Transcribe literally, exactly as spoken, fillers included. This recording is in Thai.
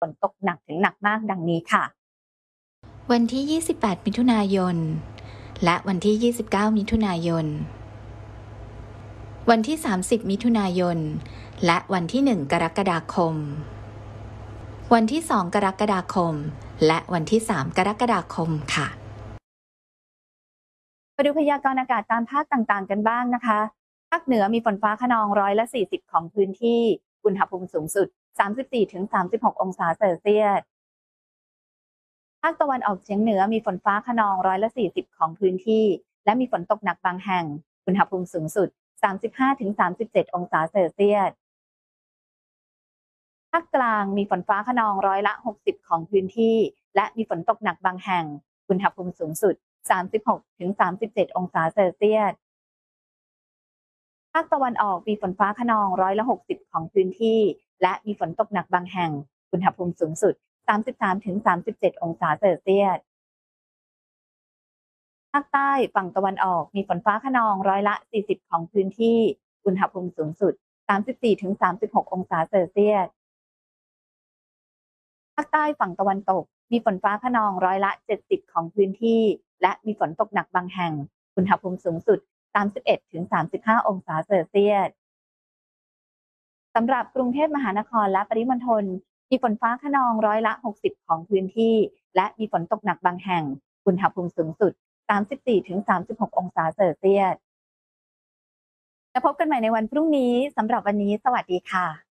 ฝนตกหนักถึงหนักมากดังนี้ค่ะวันที่ยี่สิบแปดมิถุนายนและวันที่ยี่สิบเก้ามิถุนายนวันที่สามสิบมิถุนายนและวันที่หนึ่งกรกฎาคมวันที่สองกรกฎาคมและวันที่สามกรกฎาคมค่ะมาดูพยากรณ์อากาศตามภาคต่างๆกันบ้างนะคะภาคเหนือมีฝนฟ้าคะนองร้อยละสี่สิบของพื้นที่อุณหภูมิสูงสุด สามสิบสี่ถึงสามสิบหก องศาเซลเซียสภาคตะวันออกเฉียงเหนือมีฝนฟ้าคะนองร้อยละสี่สิบของพื้นที่และมีฝนตกหนักบางแห่งอุณหภูมิสูงสุด สามสิบห้าถึงสามสิบเจ็ด องศาเซลเซียสภาคกลางมีฝนฟ้าคะนองร้อยละหกสิบของพื้นที่และมีฝนตกหนักบางแห่งอุณหภูมิสูงสุด สามสิบหกถึงสามสิบเจ็ด องศาเซลเซียสภาคตะวันออกมีฝนฟ้าคะนองร้อยละหกสิบของพื้นที่และมีฝนตกหนักบางแห่งอุณหภูมิสูงสุด สามสิบสามถึงสามสิบเจ็ด องศาเซลเซียสภาคใต้ฝั่งตะวันออกมีฝนฟ้าคะนองร้อยละสี่สิบของพื้นที่อุณหภูมิสูงสุด สามสิบสี่ถึงสามสิบหก องศาเซลเซียสภาคใต้ฝั่งตะวันตกมีฝนฟ้าคะนองร้อยละเจ็ดสิบของพื้นที่และมีฝนตกหนักบางแห่งอุณหภูมิสูงสุด สามสิบเอ็ดถึงสามสิบห้า องศาเซลเซียสสำหรับกรุงเทพมหานครและปริมณฑลมีฝนฟ้าคะนองร้อยละหกสิบของพื้นที่และมีฝนตกหนักบางแห่งอุณหภูมิสูงสุด สามสิบสี่ถึงสามสิบหก องศาเซลเซียสแล้วพบกันใหม่ในวันพรุ่งนี้สำหรับวันนี้สวัสดีค่ะ